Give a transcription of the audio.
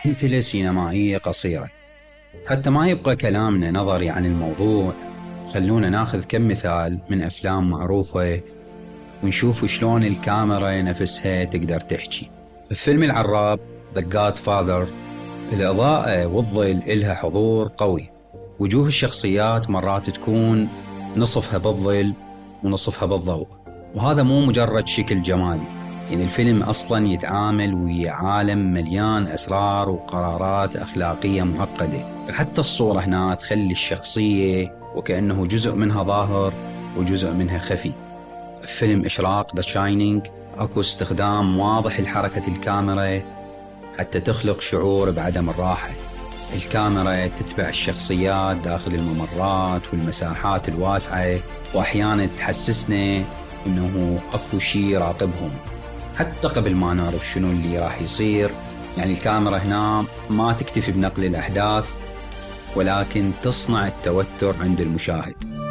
أمثلة سينمائية قصيرة. حتى ما يبقى كلامنا نظري عن الموضوع، خلونا ناخذ كم مثال من أفلام معروفة ونشوف شلون الكاميرا نفسها تقدر تحكي. بفيلم العراب The Godfather، الإضاءة والظل إلها حضور قوي. وجوه الشخصيات مرات تكون نصفها بالظل ونصفها بالضوء، وهذا مو مجرد شكل جمالي، يعني الفيلم أصلا يتعامل ويا عالم مليان أسرار وقرارات أخلاقية معقدة. فحتى الصورة هنا تخلي الشخصية وكأنه جزء منها ظاهر وجزء منها خفي. فيلم إشراق The Shining أكو استخدام واضح لحركة الكاميرا حتى تخلق شعور بعدم الراحة. الكاميرا تتبع الشخصيات داخل الممرات والمساحات الواسعة، وأحيانا تحسسنا إنه أكو شيء يراقبهم حتى قبل ما نعرف شنو اللي راح يصير. يعني الكاميرا هنا ما تكتفي بنقل الأحداث، ولكن تصنع التوتر عند المشاهد.